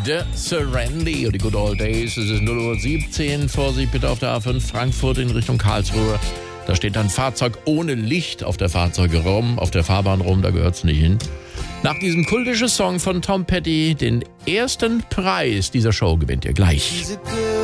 The Serenity und die Good Old Days. Es ist 0:17 Uhr. Vorsicht bitte auf der A5 Frankfurt in Richtung Karlsruhe. Da steht ein Fahrzeug ohne Licht auf der auf der Fahrbahn rum, da gehört es nicht hin. Nach diesem kultischen Song von Tom Petty, den ersten Preis dieser Show gewinnt ihr gleich.